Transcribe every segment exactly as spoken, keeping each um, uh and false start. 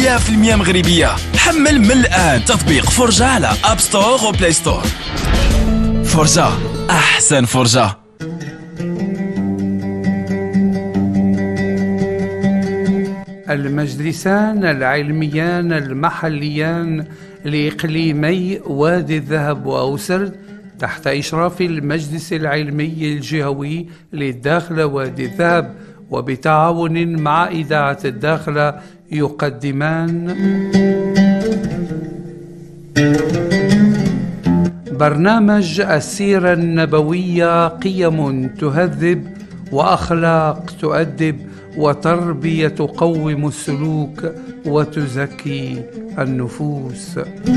مية بالمية مغربية. حمل من الآن تطبيق فرجة على أب ستور و بلاي ستور. فرجة، أحسن فرجة. المجلسان العلميان المحليان لإقليمي وادي الذهب وأوسرد تحت إشراف المجلس العلمي الجهوي للداخلة وادي الذهب وبتعاون مع إذاعة الداخلة يقدمان برنامج السيرة النبوية، قيم تهذب وأخلاق تؤدب وتربية تقوم السلوك وتزكي النفوس.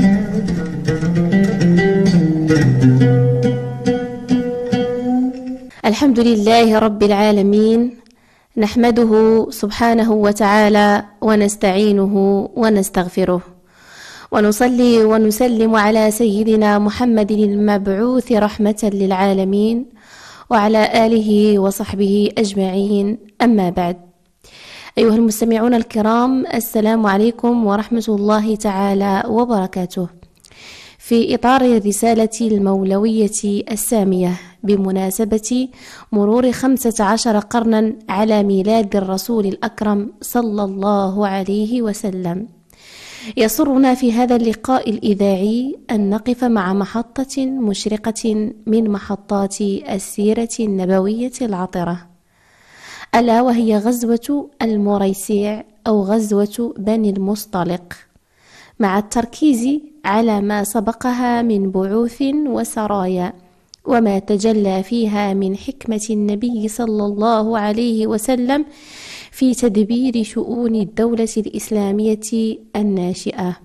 الحمد لله رب العالمين، نحمده سبحانه وتعالى ونستعينه ونستغفره، ونصلي ونسلم على سيدنا محمد المبعوث رحمة للعالمين وعلى آله وصحبه أجمعين. أما بعد، أيها المستمعون الكرام، السلام عليكم ورحمة الله تعالى وبركاته. في إطار الرسالة المولوية السامية بمناسبة مرور خمسة عشر قرنا على ميلاد الرسول الأكرم صلى الله عليه وسلم، يسرنا في هذا اللقاء الإذاعي أن نقف مع محطة مشرقة من محطات السيرة النبوية العطرة، ألا وهي غزوة المريسيع أو غزوة بني المصطلق، مع التركيز على ما سبقها من بعوث وسرايا وما تجلى فيها من حكمة النبي صلى الله عليه وسلم في تدبير شؤون الدولة الإسلامية الناشئة.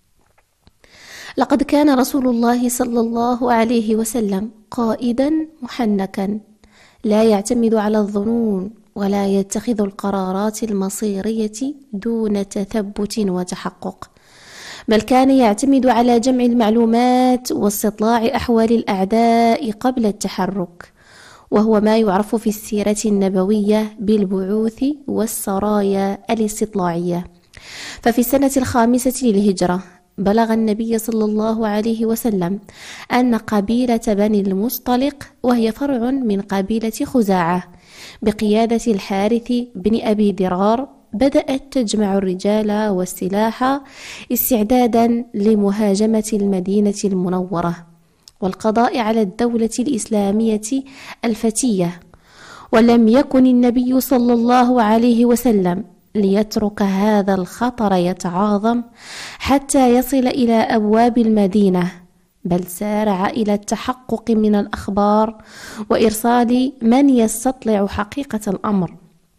لقد كان رسول الله صلى الله عليه وسلم قائدا محنكا لا يعتمد على الظنون ولا يتخذ القرارات المصيرية دون تثبت وتحقق، بل كان يعتمد على جمع المعلومات واستطلاع أحوال الأعداء قبل التحرك، وهو ما يعرف في السيرة النبوية بالبعوث والسرايا الاستطلاعية. ففي السنة الخامسة للهجرة بلغ النبي صلى الله عليه وسلم أن قبيلة بني المصطلق، وهي فرع من قبيلة خزاعة بقيادة الحارث بن أبي ضرار، بدأت تجمع الرجال والسلاح استعدادا لمهاجمة المدينة المنورة والقضاء على الدولة الإسلامية الفتية. ولم يكن النبي صلى الله عليه وسلم ليترك هذا الخطر يتعاظم حتى يصل إلى أبواب المدينة، بل سارع إلى التحقق من الأخبار وإرسال من يستطلع حقيقة الأمر.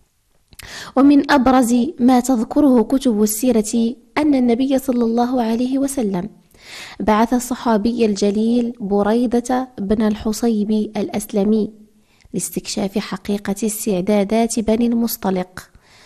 ومن أبرز ما تذكره كتب السيرة أن النبي صلى الله عليه وسلم بعث الصحابي الجليل بريدة بن الحصيب الأسلمي لاستكشاف حقيقة استعدادات بني المصطلق،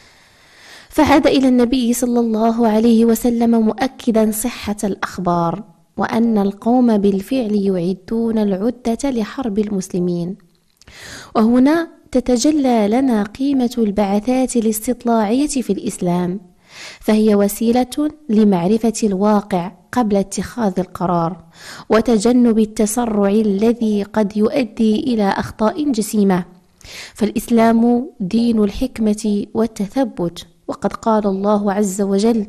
فعاد إلى النبي صلى الله عليه وسلم مؤكدا صحة الأخبار وأن القوم بالفعل يعدون العدة لحرب المسلمين. وهنا تتجلى لنا قيمة البعثات الاستطلاعية في الإسلام، فهي وسيلة لمعرفة الواقع قبل اتخاذ القرار وتجنب التسرع الذي قد يؤدي إلى أخطاء جسيمة. فالإسلام دين الحكمة والتثبت، وقد قال الله عز وجل: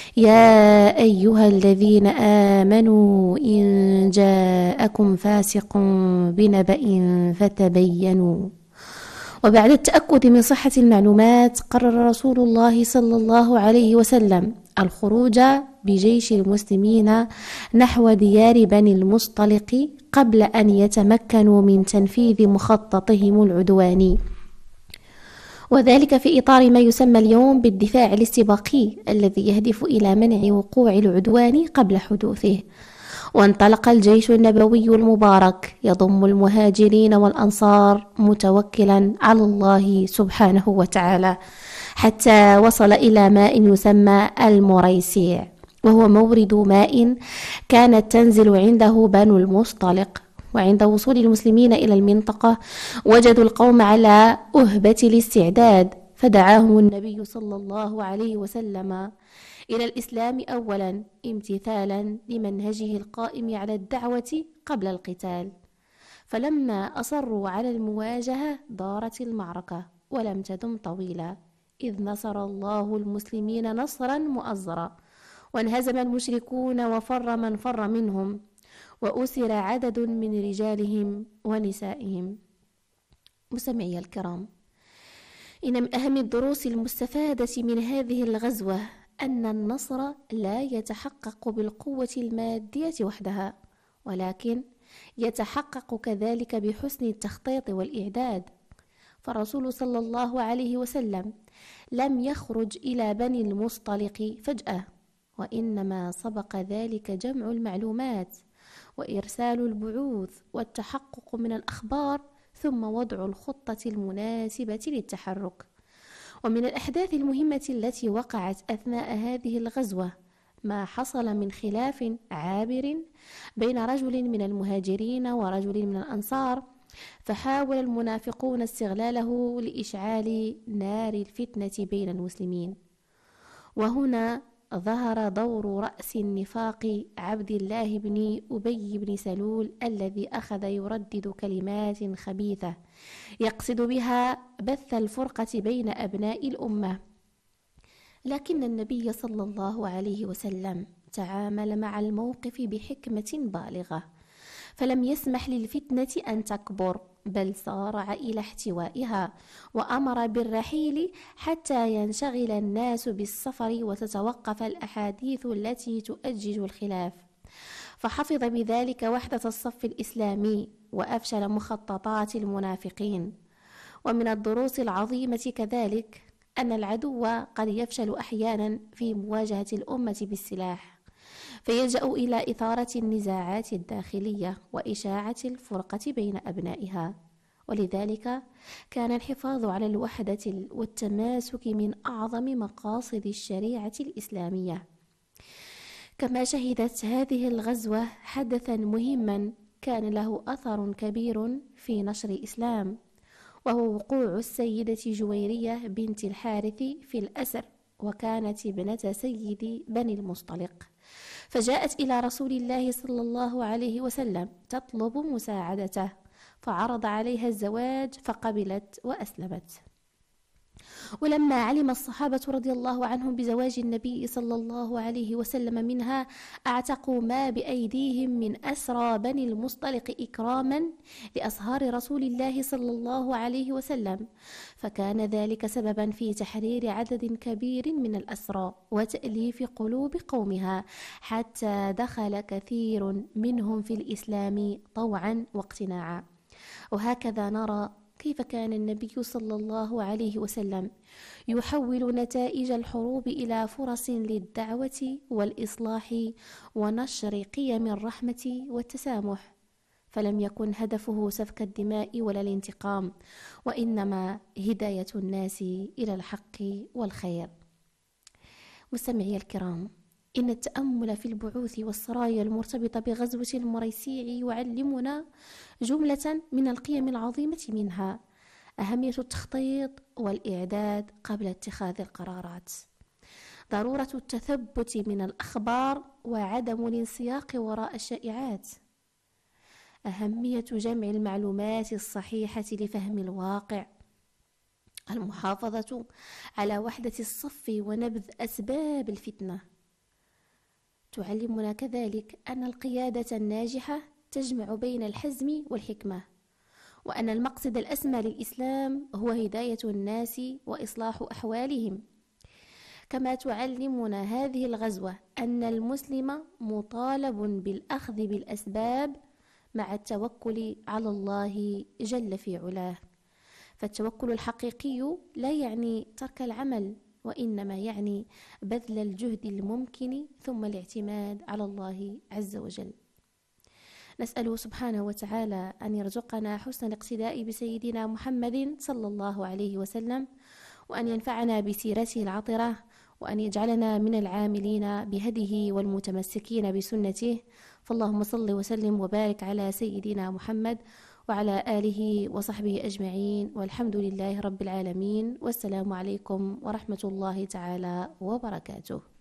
يا أيها الذين آمنوا إن جاءكم فاسق بنبأ فتبينوا. وبعد التأكد من صحة المعلومات قرر رسول الله صلى الله عليه وسلم الخروج بجيش المسلمين نحو ديار بني المصطلق قبل أن يتمكنوا من تنفيذ مخططهم العدواني، وذلك في إطار ما يسمى اليوم بالدفاع الاستباقي الذي يهدف إلى منع وقوع العدوان قبل حدوثه. وانطلق الجيش النبوي المبارك يضم المهاجرين والأنصار متوكلا على الله سبحانه وتعالى حتى وصل إلى ماء يسمى المريسيع، وهو مورد ماء كانت تنزل عنده بنو المصطلق. وعند وصول المسلمين إلى المنطقة وجدوا القوم على أهبة الاستعداد، فدعاهم النبي صلى الله عليه وسلم إلى الإسلام أولا امتثالا لمنهجه القائم على الدعوة قبل القتال. فلما أصروا على المواجهة دارت المعركة ولم تدم طويلا، إذ نصر الله المسلمين نصرا مؤزرا، وانهزم المشركون وفر من فر منهم، وأسر عدد من رجالهم ونسائهم. مستمعي الكرام، إن من أهم الدروس المستفادة من هذه الغزوة أن النصر لا يتحقق بالقوة المادية وحدها، ولكن يتحقق كذلك بحسن التخطيط والإعداد. فالرسول صلى الله عليه وسلم لم يخرج إلى بني المصطلق فجأة، وإنما سبق ذلك جمع المعلومات وإرسال البعوث والتحقق من الأخبار، ثم وضع الخطة المناسبة للتحرك. ومن الأحداث المهمة التي وقعت أثناء هذه الغزوة ما حصل من خلاف عابر بين رجل من المهاجرين ورجل من الأنصار، فحاول المنافقون استغلاله لإشعال نار الفتنة بين المسلمين. وهنا ظهر دور رأس النفاق عبد الله بن أبي بن سلول، الذي أخذ يردد كلمات خبيثة يقصد بها بث الفرقة بين أبناء الأمة. لكن النبي صلى الله عليه وسلم تعامل مع الموقف بحكمة بالغة، فلم يسمح للفتنة أن تكبر، بل سارع إلى احتوائها، وأمر بالرحيل حتى ينشغل الناس بالسفر وتتوقف الأحاديث التي تؤجج الخلاف، فحفظ بذلك وحدة الصف الإسلامي وأفشل مخططات المنافقين. ومن الدروس العظيمة كذلك أن العدو قد يفشل أحيانا في مواجهة الأمة بالسلاح، فيلجأ إلى إثارة النزاعات الداخلية وإشاعة الفرقة بين أبنائها. ولذلك كان الحفاظ على الوحدة والتماسك من أعظم مقاصد الشريعة الإسلامية. كما شهدت هذه الغزوة حدثا مهما كان له أثر كبير في نشر الإسلام، وهو وقوع السيدة جويرية بنت الحارث في الأسر، وكانت ابنة سيد بني المصطلق، فجاءت إلى رسول الله صلى الله عليه وسلم تطلب مساعدته، فعرض عليها الزواج فقبلت وأسلمت. ولما علم الصحابة رضي الله عنهم بزواج النبي صلى الله عليه وسلم منها، اعتقوا ما بأيديهم من أسرى بني المصطلق إكراما لأصهار رسول الله صلى الله عليه وسلم، فكان ذلك سببا في تحرير عدد كبير من الأسرى وتأليف قلوب قومها، حتى دخل كثير منهم في الإسلام طوعا واقتناعا. وهكذا نرى كيف كان النبي صلى الله عليه وسلم يحول نتائج الحروب إلى فرص للدعوة والإصلاح ونشر قيم الرحمة والتسامح، فلم يكن هدفه سفك الدماء ولا الانتقام، وإنما هداية الناس إلى الحق والخير. مستمعي الكرام، إن التأمل في البعوث والسرايا المرتبطة بغزوة المريسيع يعلمنا جملة من القيم العظيمة، منها أهمية التخطيط والإعداد قبل اتخاذ القرارات، ضرورة التثبت من الأخبار وعدم الانسياق وراء الشائعات، أهمية جمع المعلومات الصحيحة لفهم الواقع، المحافظة على وحدة الصف ونبذ أسباب الفتنة. تعلمنا كذلك أن القيادة الناجحة تجمع بين الحزم والحكمة، وأن المقصد الأسمى للإسلام هو هداية الناس وإصلاح أحوالهم. كما تعلمنا هذه الغزوة أن المسلم مطالب بالأخذ بالأسباب مع التوكل على الله جل في علاه، فالتوكل الحقيقي لا يعني ترك العمل، وإنما يعني بذل الجهد الممكن ثم الاعتماد على الله عز وجل. نسأله سبحانه وتعالى أن يرزقنا حسن الاقتداء بسيدنا محمد صلى الله عليه وسلم، وأن ينفعنا بسيرته العطرة، وأن يجعلنا من العاملين بهديه والمتمسكين بسنته. فاللهم صل وسلم وبارك على سيدنا محمد وعلى آله وصحبه أجمعين، والحمد لله رب العالمين، والسلام عليكم ورحمة الله تعالى وبركاته.